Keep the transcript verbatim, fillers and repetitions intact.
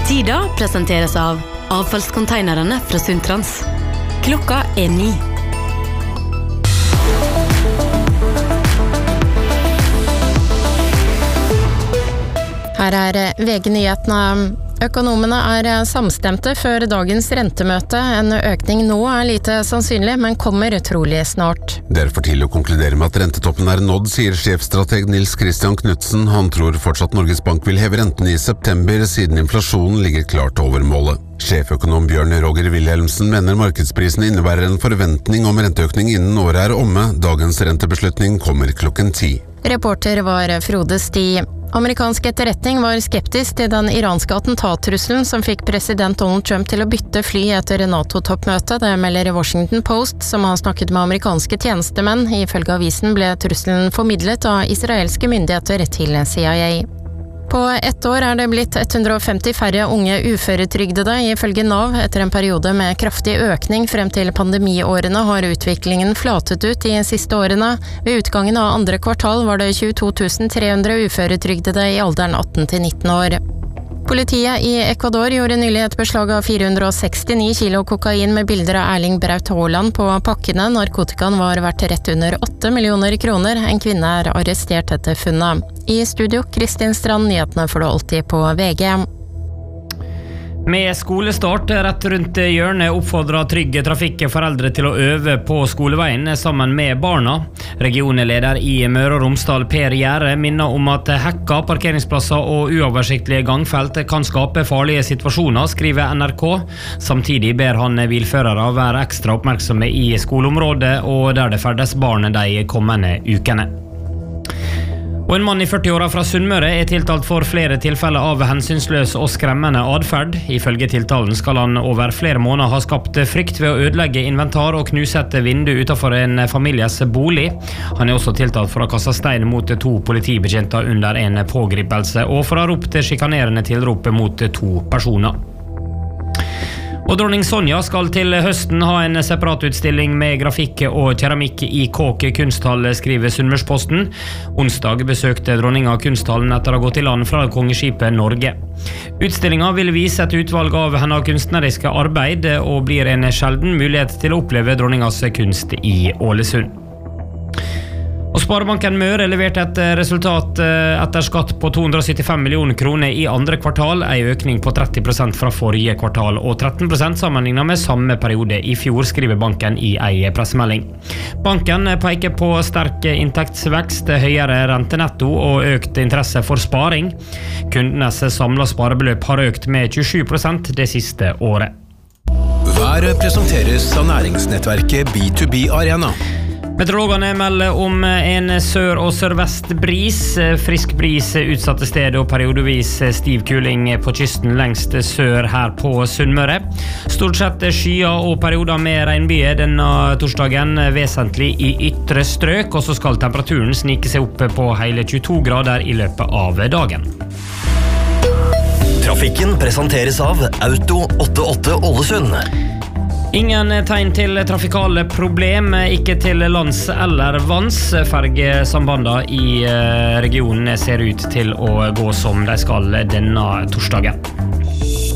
Tida presenteres av avfallskonteinerne fra Sundtrans. Klokka er ni. Her er V G-nyhetene. Økonomene er samstemte før dagens rentemøte. En økning nå er lite sannsynlig, men kommer trolig snart. Det er for tidlig å konkludere med at rentetoppen er nådd, sier sjefstrateg Nils Christian Knudsen. Han tror fortsatt Norges Bank vil heve renten i september, siden inflasjonen ligger klart over målet. Sjeføkonom Bjørn Roger Wilhelmsen mener markedsprisen innebærer en forventning om renteøkning innen året er omme. Dagens rentebeslutning kommer klokken ti. Reporter var Frode Sti. Amerikansk etterretning var skeptisk til den iranske attentatrusselen som fikk president Donald Trump til å bytte fly etter NATO-toppmøtet. Det melder Washington Post, som har snakket med amerikanske tjenestemenn. Ifølge avisen ble trusselen formidlet av israelske myndigheter til C I A. På ett år er det blitt ett hundre og femti færre unge uføretrygdede, ifølge Nav. Etter en periode med kraftig økning frem til pandemiårene har utviklingen flatet ut de siste årene. Ved utgangen av andre kvartal var det tjueto tusen tre hundre uføretrygdede i alderen atten til nitten år. Politiet i Ecuador gjorde nylig et beslag av fire hundre og sekstini kilo kokain med bilder av Erling Braut Haaland på pakkene. Narkotikaen var verdt rett under åtte millioner kroner. En kvinne er arrestert etter funnet. I studio, Kristin Strand, nyhetene får du alltid på V G. Med skolestart rett rundt hjørnet oppfordrer Trygg Trafikk foreldre til å øve på skoleveien sammen med barna. Regionleder i Møre og Romsdal, Per Gjære, minner om at hekka, parkeringsplasser og uoversiktlige gangfelt kan skape farlige situasjoner, skriver N R K. Samtidig ber han bilførere være ekstra oppmerksomme i skoleområdet og der det ferdes barn de kommende ukene. Og en mann i førti-åra fra Sunnmøre er tiltalt for flere tilfeller av hensynsløs og skremmende adferd. Ifølge tiltalen skal han over flere måneder ha skapt frykt ved å ødelegge inventar og knuse et vindu utenfor en families bolig. Han er også tiltalt for å kaste stein mot to politibetjenter under en pågripelse, og for å ha ropt sjikanerende tilrop mot to personer. Og dronning Sonja skal til høsten ha en separat utstilling med grafikk og keramikk i Kåk kunsthall, skriver Sunnmørsposten. Onsdag besøkte dronninga kunsthallen etter å ha gått i land fra kongeskipet Norge. Utstillingen vil vise et utvalg av hennes kunstneriske arbeid og blir en sjelden mulighet til å oppleve dronningas kunst i Ålesund. Og Sparebanken Møre leverte et resultat etter skatt på to hundre og syttifem millioner kroner i andre kvartal, en økning på tretti prosent fra forrige kvartal og tretten prosent sammenlignet med samme periode i fjor, skriver banken i en pressemelding. Banken peker på sterk inntektsvekst, høyere rentenetto og økt interesse for sparing. Kundenes samlet sparebeløp har økt med tjuesju prosent det siste året. Været presenteres av næringsnettverket B to B Arena. Meteorologene melder om en sør- og sørvest bris, frisk bris utsatte sted og periodevis stiv kuling på kysten lengst sør her på Sunnmøre. Stort sett skyer og perioder med regnbyger denne torsdagen, vesentlig i ytre strøk, og så skal temperaturen snike seg opp på hele tjueto grader i løpet av dagen. Trafikken presenteres av Auto åttiåtte Ålesund. Ingen tegn til trafikale problem, ikke til lands eller vanns. Fergesambandene i regionen ser ut til å gå som de skal denne torsdagen.